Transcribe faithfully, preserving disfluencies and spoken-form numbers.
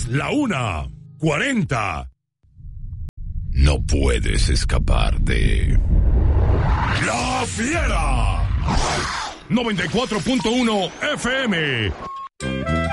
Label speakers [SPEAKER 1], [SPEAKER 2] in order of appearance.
[SPEAKER 1] Es la una cuarenta. No puedes escapar de La Fiera. noventa y cuatro punto uno F M.